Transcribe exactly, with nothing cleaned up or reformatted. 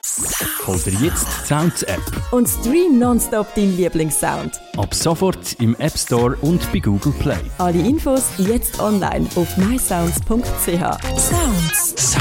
Hol dir jetzt die Sounds-App. Und stream nonstop deinen Lieblingssound. Ab sofort im App Store und bei Google Play. Alle Infos jetzt online auf my sounds punkt c h. Sounds.